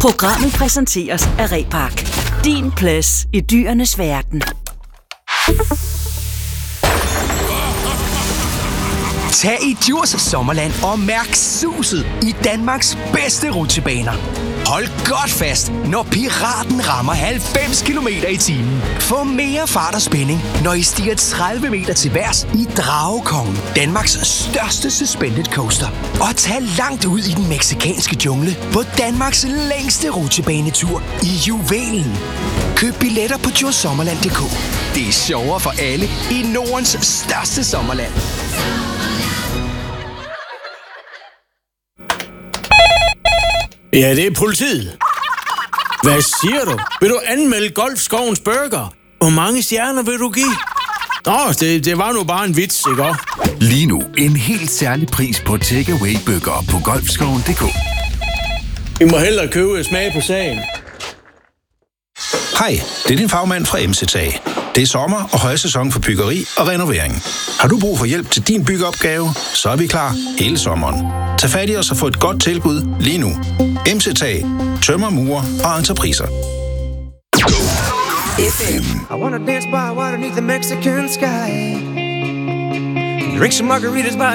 Programmet præsenteres af Repark. Din plads i dyrenes verden. Tag i Djurs Sommerland og mærk suset i Danmarks bedste rutsjebaner. Hold godt fast, når Piraten rammer 90 km/t. Få mere fart og spænding, når I stiger 30 meter til værs i Dragekongen, Danmarks største suspended coaster. Og tag langt ud i den mexikanske jungle på Danmarks længste rutsjebanetur i Juvelen. Køb billetter på djursommerland.dk. Det er sjovere for alle i Nordens største sommerland. Ja, det er politiet. Hvad siger du? Vil du anmelde Golfskovens Burger? Hvor mange stjerner vil du give? Nå, det var nu bare en vits, ikke også? Lige nu en helt særlig pris på takeaway-burger på golfskoven.dk. I må hellere købe smag på sagen. Hej, det er din fagmand fra MC-Tag. Det er sommer og højsæson for byggeri og renovering. Har du brug for hjælp til din byggeopgave, så er vi klar hele sommeren. Tag fat i os og få et godt tilbud lige nu. MC-Tag. Tømmer, murer og entrepriser. I wanna dance by water beneath the Mexican sky. Drink some margaritas by